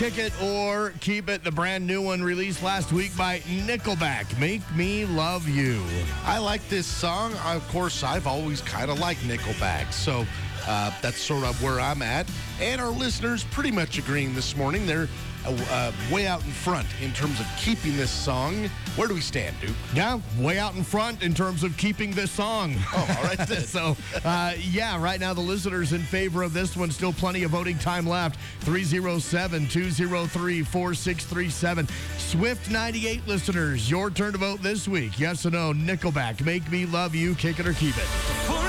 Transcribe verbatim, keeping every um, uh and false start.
Kick It or Keep It, the brand new one released last week by Nickelback, Make Me Love You. I like this song. Of course, I've always kind of liked Nickelback, so uh, that's sort of where I'm at. And our listeners pretty much agreeing this morning. They're uh, way out in front in terms of keeping this song. Where do we stand, Duke? Yeah, way out in front in terms of keeping this song. Oh, all right then. so, uh, yeah, right now the listeners in favor of this one. Still plenty of voting time left. three oh seven, two oh three, four six three seven. Swift ninety-eight listeners, your turn to vote this week. Yes or no, Nickelback, Make Me Love You, Kick It or Keep It.